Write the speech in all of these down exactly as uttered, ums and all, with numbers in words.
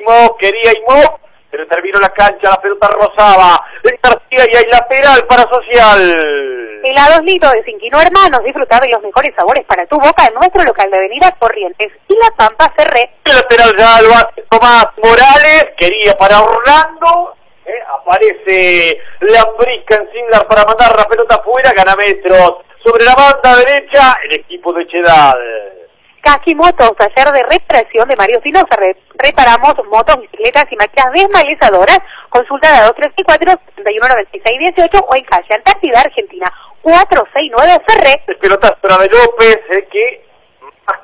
Imó, quería Imó, pero terminó la cancha, la pelota rozaba el García y hay lateral para Social. Helados Lito de Cinquino Hermanos, disfrutar de los mejores sabores para tu boca en nuestro local de Avenida Corrientes y La Pampa Ferré. El lateral ya lo hace Tomás Morales, quería para Orlando, eh, aparece la brisca en Singlar para mandar la pelota afuera, gana metros. Sobre la banda derecha, el equipo de Chedad. Casi Motos, taller de reparación de Mario Sinosa. Re reparamos motos, bicicletas y máquinas desmalezadoras. Consulta a dos tres cuatro, treinta y uno noventa y seis dieciocho o en calle Antártida, Argentina, cuatro seis nueve Ferré. El pelotazo era de López, eh, que más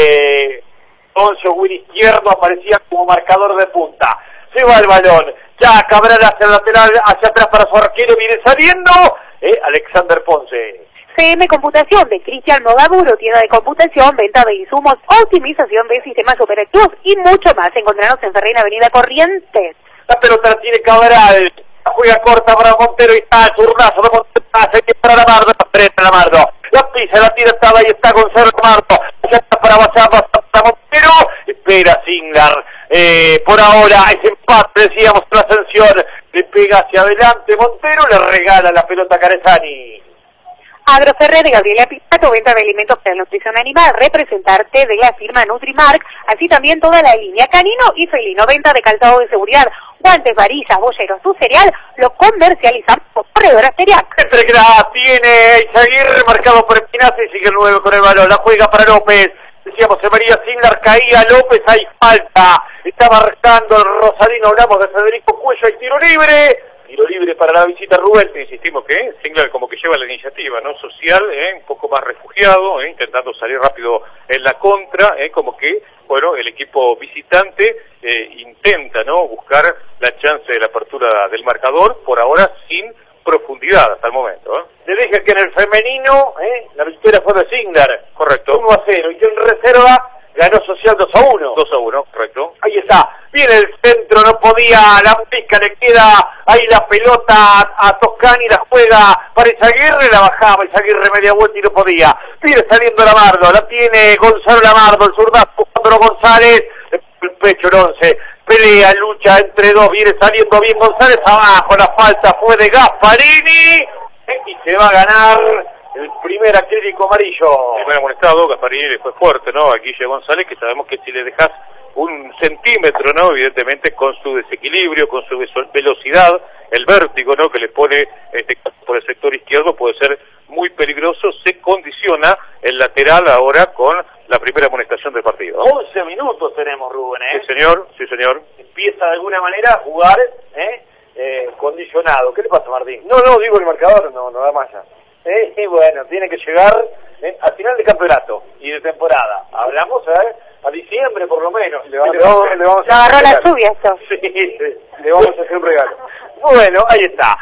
que Oncio Will izquierdo aparecía como marcador de punta. Se va el balón, ya Cabral hacia el lateral, hacia atrás para su arquero, viene saliendo, eh, Alexander Ponce. C M Computación de Cristian Mogaduro, tienda de computación, venta de insumos, optimización de sistemas operativos y mucho más. Encontrarnos en Ferré, Avenida Corrientes. La pelota la tiene Cabral, la juega corta para Montero y está el zurdazo de Montero, se queda para Lamardo, la frente Lamardo, la pisa, la tira, estaba ahí está Gonzalo Lamardo, ya está para Bachar, para Montero, espera Singlar, eh, por ahora ese empate, decíamos, la ascensión, le pega hacia adelante Montero, le regala la pelota a Carezani. Agroferre de Gabriela Picato, venta de alimentos para la nutrición animal, representarte de la firma Nutrimark, así también toda la línea canino y felino, venta de calzado de seguridad, guantes, varillas, bolleros, tu cereal, lo comercializamos por corredora cereal. Entre que la tiene Izaguirre, marcado por Espinaza y sigue el nueve con el balón, la juega para López, decíamos, se María Singlar, caía López, hay falta, estaba restando el Rosarino, hablamos de Federico Cuello, hay tiro libre. Tiro libre para la visita Rubén. Insistimos que Singlar como que lleva la iniciativa, ¿no? Social, ¿eh? Un poco más refugiado, ¿eh? Intentando salir rápido en la contra, ¿eh? Como que, bueno, el equipo visitante eh, intenta, ¿no? Buscar la chance de la apertura del marcador, por ahora sin profundidad hasta el momento, ¿eh? Le dije que en el femenino, ¿eh? La victoria fue de Singlar. Correcto. uno a cero. Y que en reserva ganó Social dos a uno. dos a uno, correcto. Ahí está. Viene el centro, no podía, la pica, le queda ahí la pelota a, a Toscani, la juega para Izaguirre, la bajaba Izaguirre media vuelta y no podía. Viene saliendo Lamardo, la tiene Gonzalo Lamardo, el zurdazo, buscándolo González, el pecho el once, pelea, lucha entre dos, viene saliendo bien González, abajo la falta fue de Gasparini, y se va a ganar el primer acrílico amarillo. El primer amonestado, Gasparini le fue fuerte, ¿no? A Guille González, que sabemos que si le dejas un centímetro, ¿no? Evidentemente con su desequilibrio, con su velocidad, el vértigo, ¿no? Que le pone este, por el sector izquierdo puede ser muy peligroso, se condiciona el lateral ahora con la primera amonestación del partido. once minutos tenemos, Rubén, ¿eh? Sí, señor, sí, señor. Empieza de alguna manera a jugar, ¿eh? Eh, condicionado. ¿Qué le pasa, Martín? No, no, digo el marcador, no, no da más ya. Eh, y bueno, tiene que llegar eh, al final del campeonato y de temporada. Hablamos ¿eh? a diciembre por lo menos. Le vamos, le vamos, le vamos a agarró la lluvia esto. Sí, sí, le vamos a hacer un regalo. Bueno, ahí está.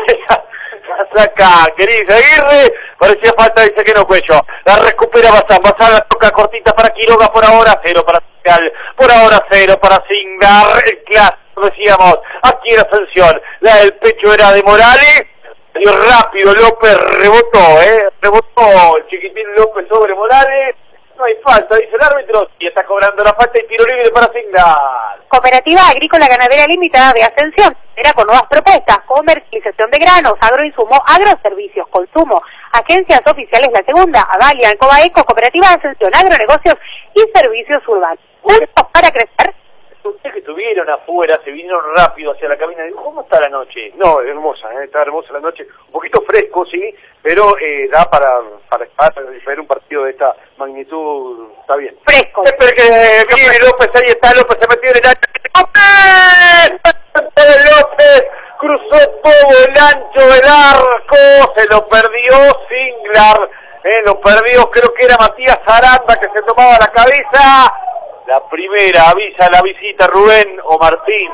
La saca querida Aguirre, parecía falta, dice que no Cuello. La recupera Bazán, Bazán la toca cortita para Quiroga por ahora, cero para Social, por ahora cero para Singlar, el clásico decíamos, aquí en Ascensión, la del pecho era de Morales. Salió rápido López, rebotó, ¿eh? Rebotó el chiquitín López sobre Morales. No hay falta, dice el árbitro. Y está cobrando la falta y tiro libre para Singlar. Cooperativa Agrícola Ganadera Limitada de Ascensión. Era con nuevas propuestas. Comercialización de granos, agroinsumo, agroservicios, consumo. Agencias oficiales La Segunda, Avalia, Cobaeco, Cooperativa de Ascensión, agronegocios y servicios urbanos. Juntos para crecer. Ustedes que estuvieron afuera, se vinieron rápido hacia la cabina, ¿cómo está la noche? No, es hermosa, ¿eh? Está hermosa la noche, un poquito fresco, sí, pero eh, da para, para, para diferir un partido de esta magnitud, está bien. Fresco. Espera que viene López, ahí está, López se metió en el área. ¡López! López cruzó todo el ancho del arco, se lo perdió Singlar, eh, lo perdió, creo que era Matías Aranda que se tomaba la cabeza. La primera avisa la visita Rubén o Martín.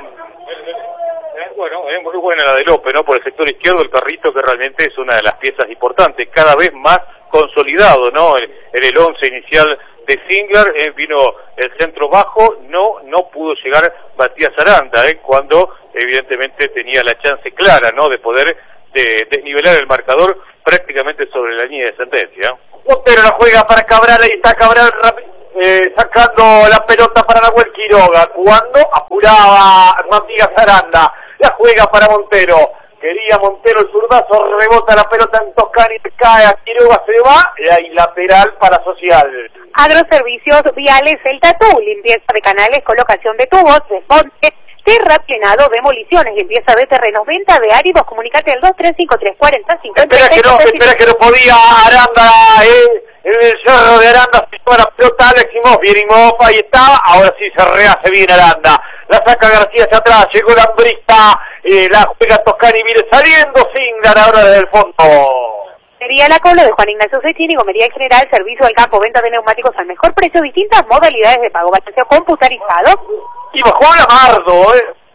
Eh, bueno, es muy buena la de López, ¿no? Por el sector izquierdo, el carrito que realmente es una de las piezas importantes, cada vez más consolidado, ¿no? En, en el once inicial de Singlar eh, vino el centro bajo, no no pudo llegar Matías Aranda, ¿eh? Cuando evidentemente tenía la chance clara, ¿no? De poder de, desnivelar el marcador prácticamente sobre la línea de sentencia. Montero la juega para Cabral, ahí está Cabral rápido. eh, sacando la pelota para Nahuel Quiroga, cuando apuraba Matías Aranda, la juega para Montero, quería Montero el zurdazo, rebota la pelota en Toscani, cae a Quiroga, se va, y hay lateral para Social. Agroservicios Viales El Tatú, limpieza de canales, colocación de tubos, desmonte, terraplenado, demoliciones, limpieza de terrenos, venta de áridos, comunicate al dos tres cinco tres cuatro cero cinco. Espera que no, espera que no podía Aranda, eh, en el cerro de Aranda se lleva la pelota Aleximov, Bierimov, ahí está, ahora sí se rehace bien Aranda, la saca García hacia atrás, llegó la Ambrista, eh, la juega Toscani, viene saliendo Singlar ahora desde el fondo. Sería la Colo de Juan Ignacio Cecchini, Comería en General, servicio del campo, venta de neumáticos al mejor precio, distintas modalidades de pago, balanceo computarizado. Y bajó Lamardo, eh.